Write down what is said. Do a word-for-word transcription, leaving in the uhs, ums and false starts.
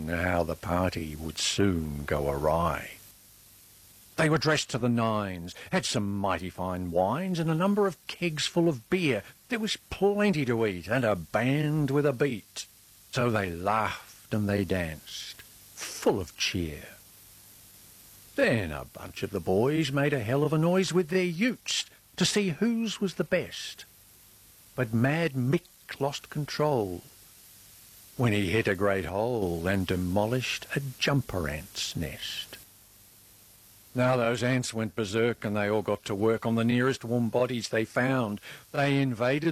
knowing how the party would soon go awry. They were dressed to the nines, had some mighty fine wines and a number of kegs full of beer. There was plenty to eat and a band with a beat. So they laughed and they danced, full of cheer. Then a bunch of the boys made a hell of a noise with their utes to see whose was the best. But Mad Mick lost control when he hit a great hole and demolished a jumper ant's nest. Now those ants went berserk and they all got to work on the nearest warm bodies they found. They invaded